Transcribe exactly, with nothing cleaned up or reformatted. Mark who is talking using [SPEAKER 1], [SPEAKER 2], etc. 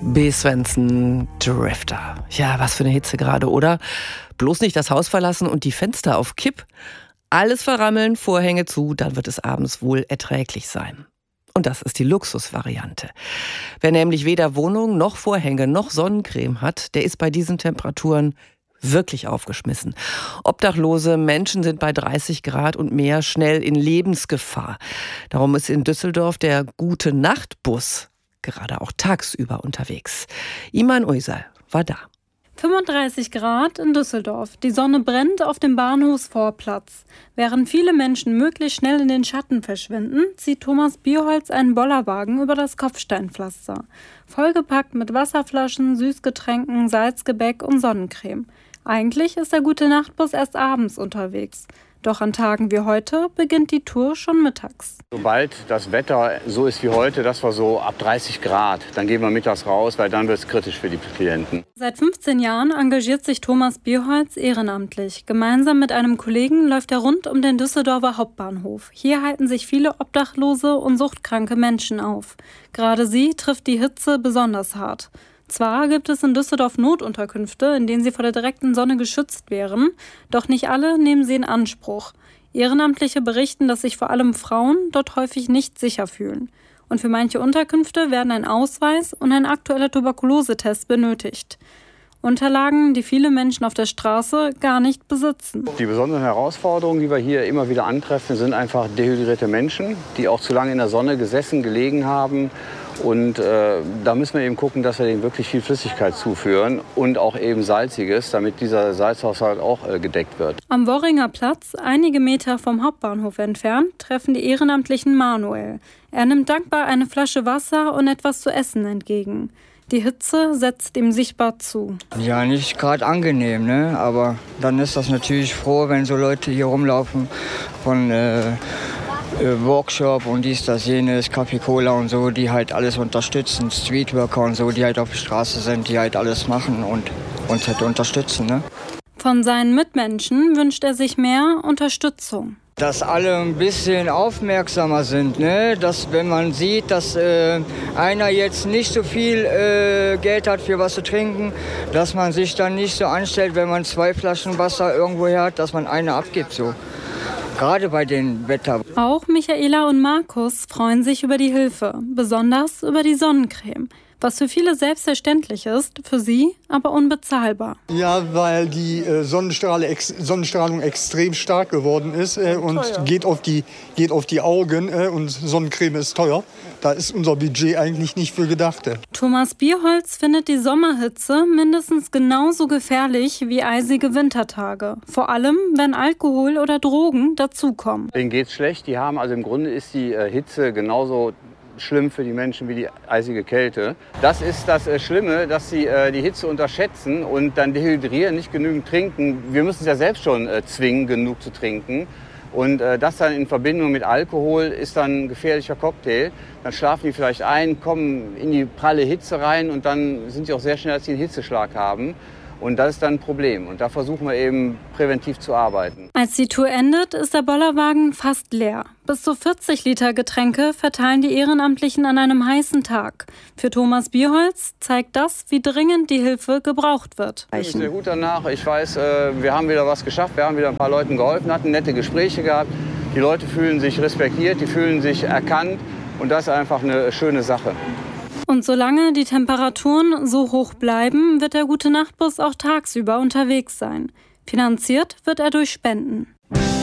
[SPEAKER 1] B. Svensson, Drifter. Ja, was für eine Hitze gerade, oder? Bloß nicht das Haus verlassen und die Fenster auf Kipp. Alles verrammeln, Vorhänge zu, dann wird es abends wohl erträglich sein. Und das ist die Luxusvariante. Wer nämlich weder Wohnung noch Vorhänge noch Sonnencreme hat, der ist bei diesen Temperaturen wirklich aufgeschmissen. Obdachlose Menschen sind bei dreißig Grad und mehr schnell in Lebensgefahr. Darum ist in Düsseldorf der Gute-Nacht-Bus gerade auch tagsüber unterwegs. Iman Uysal war da.
[SPEAKER 2] fünfunddreißig Grad in Düsseldorf. Die Sonne brennt auf dem Bahnhofsvorplatz. Während viele Menschen möglichst schnell in den Schatten verschwinden, zieht Thomas Bierholz einen Bollerwagen über das Kopfsteinpflaster. Vollgepackt mit Wasserflaschen, Süßgetränken, Salzgebäck und Sonnencreme. Eigentlich ist der Gute-Nacht-Bus erst abends unterwegs. Doch an Tagen wie heute beginnt die Tour schon mittags.
[SPEAKER 3] Sobald das Wetter so ist wie heute, das war so ab dreißig Grad, dann gehen wir mittags raus, weil dann wird es kritisch für die Klienten.
[SPEAKER 2] Seit fünfzehn Jahren engagiert sich Thomas Bierholz ehrenamtlich. Gemeinsam mit einem Kollegen läuft er rund um den Düsseldorfer Hauptbahnhof. Hier halten sich viele obdachlose und suchtkranke Menschen auf. Gerade sie trifft die Hitze besonders hart. Zwar gibt es in Düsseldorf Notunterkünfte, in denen sie vor der direkten Sonne geschützt wären, doch nicht alle nehmen sie in Anspruch. Ehrenamtliche berichten, dass sich vor allem Frauen dort häufig nicht sicher fühlen. Und für manche Unterkünfte werden ein Ausweis und ein aktueller Tuberkulosetest benötigt. Unterlagen, die viele Menschen auf der Straße gar nicht besitzen.
[SPEAKER 3] Die besonderen Herausforderungen, die wir hier immer wieder antreffen, sind einfach dehydrierte Menschen, die auch zu lange in der Sonne gesessen, gelegen haben. Und äh, da müssen wir eben gucken, dass wir denen wirklich viel Flüssigkeit zuführen und auch eben Salziges, damit dieser Salzhaushalt auch äh, gedeckt wird.
[SPEAKER 2] Am Worringer Platz, einige Meter vom Hauptbahnhof entfernt, treffen die Ehrenamtlichen Manuel. Er nimmt dankbar eine Flasche Wasser und etwas zu essen entgegen. Die Hitze setzt ihm sichtbar zu.
[SPEAKER 4] Ja, nicht gerade angenehm, ne? Aber dann ist das natürlich froh, wenn so Leute hier rumlaufen von äh, Workshop und dies, das, jenes, Kaffee, Cola und so, die halt alles unterstützen, Streetworker und so, die halt auf der Straße sind, die halt alles machen und uns halt unterstützen. Ne?
[SPEAKER 2] Von seinen Mitmenschen wünscht er sich mehr Unterstützung.
[SPEAKER 4] Dass alle ein bisschen aufmerksamer sind, ne? Dass wenn man sieht, dass äh, einer jetzt nicht so viel äh, Geld hat für was zu trinken, dass man sich dann nicht so anstellt, wenn man zwei Flaschen Wasser irgendwo her hat, dass man eine abgibt so. Gerade bei den Wetter.
[SPEAKER 2] Auch Michaela und Markus freuen sich über die Hilfe, besonders über die Sonnencreme. Was für viele selbstverständlich ist, für sie aber unbezahlbar.
[SPEAKER 5] Ja, weil die äh, Sonnenstrahle, ex, Sonnenstrahlung extrem stark geworden ist äh, und geht auf, die, geht auf die Augen äh, und Sonnencreme ist teuer. Da ist unser Budget eigentlich nicht für gedacht. Äh.
[SPEAKER 2] Thomas Bierholz findet die Sommerhitze mindestens genauso gefährlich wie eisige Wintertage. Vor allem, wenn Alkohol oder Drogen dazukommen.
[SPEAKER 3] Denen geht's schlecht. Die haben, also im Grunde ist die äh, Hitze genauso schlimm für die Menschen wie die eisige Kälte. Das ist das äh, Schlimme, dass sie äh, die Hitze unterschätzen und dann dehydrieren, nicht genügend trinken. Wir müssen es ja selbst schon äh, zwingen, genug zu trinken. Und äh, das dann in Verbindung mit Alkohol ist dann ein gefährlicher Cocktail. Dann schlafen die vielleicht ein, kommen in die pralle Hitze rein und dann sind sie auch sehr schnell, dass sie einen Hitzeschlag haben. Und das ist dann ein Problem. Und da versuchen wir eben präventiv zu arbeiten.
[SPEAKER 2] Als die Tour endet, ist der Bollerwagen fast leer. Bis zu vierzig Liter Getränke verteilen die Ehrenamtlichen an einem heißen Tag. Für Thomas Bierholz zeigt das, wie dringend die Hilfe gebraucht wird.
[SPEAKER 3] Ich bin sehr gut danach. Ich weiß, wir haben wieder was geschafft. Wir haben wieder ein paar Leuten geholfen, hatten nette Gespräche gehabt. Die Leute fühlen sich respektiert, die fühlen sich erkannt. Und das ist einfach eine schöne Sache.
[SPEAKER 2] Und solange die Temperaturen so hoch bleiben, wird der Gute-Nacht-Bus auch tagsüber unterwegs sein. Finanziert wird er durch Spenden.